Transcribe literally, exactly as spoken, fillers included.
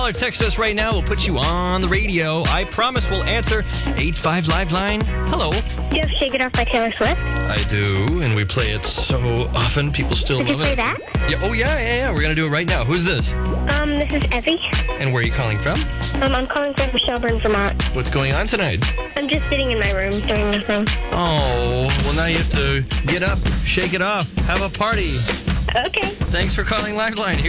Call or text us right now. We'll put you on the radio. I promise we'll answer. eight five Live Line. Hello. Do you have Shake It Off by Taylor Swift? I do, and we play it so often. People still Did you love play it. that? Yeah. Oh, yeah, yeah, yeah. We're going to do it right now. Who's this? Um, this is Effie. And where are you calling from? Um, I'm calling from Shelburne, Vermont. What's going on tonight? I'm just sitting in my room doing nothing. Oh, well, now you have to get up, shake it off, have a party. Okay. Thanks for calling Live Line.